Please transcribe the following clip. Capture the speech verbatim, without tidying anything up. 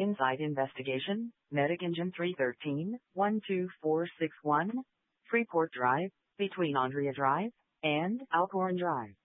Inside Investigation, Medic Engine three thirteen, one two four six one, Freeport Drive, between Andrea Drive and Alcorn Drive.